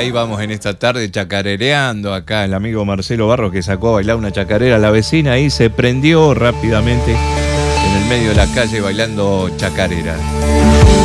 ahí vamos en esta tarde chacarereando. Acá el amigo Marcelo Barros, que sacó a bailar una chacarera a la vecina y se prendió rápidamente en el medio de la calle bailando chacarera.